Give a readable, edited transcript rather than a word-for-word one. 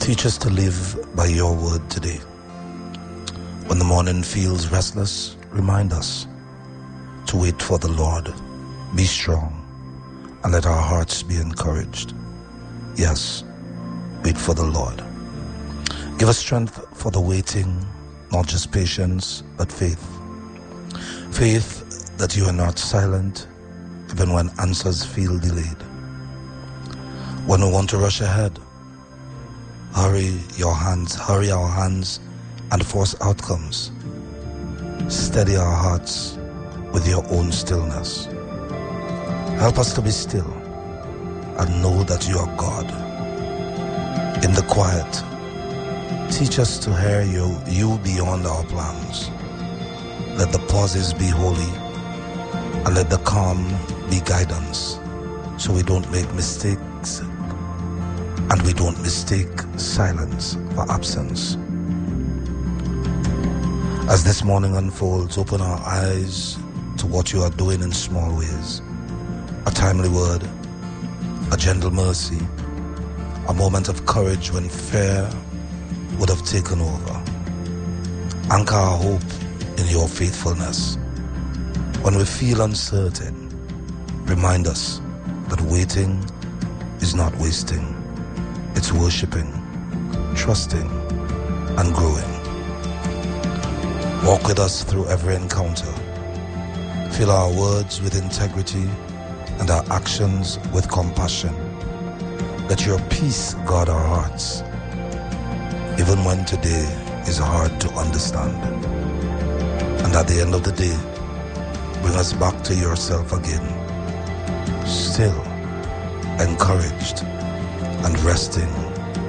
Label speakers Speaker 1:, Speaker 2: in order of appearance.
Speaker 1: Teach us to live by your word today. When the morning feels restless, remind us to wait for the Lord. Be strong and let our hearts be encouraged. Yes, wait for the Lord. Give us strength for the waiting, not just patience, but faith. Faith that you are not silent, even when answers feel delayed. When we want to rush ahead, hurry our hands and force outcomes. Steady our hearts with your own stillness. Help us to be still and know that you are God. In the quiet, teach us to hear you beyond our plans. Let the pauses be holy and let the calm be guidance, so we don't make mistakes and we don't mistake silence for absence. As this morning unfolds, open our eyes to what you are doing in small ways. A timely word, a gentle mercy, a moment of courage when fear would have taken over. Anchor our hope in your faithfulness. When we feel uncertain, remind us that waiting is not wasting. It's worshiping, trusting, and growing. Walk with us through every encounter. Fill our words with integrity and our actions with compassion. Let your peace guard our hearts, even when today is hard to understand. And at the end of the day, bring us back to yourself again, still, encouraged, and resting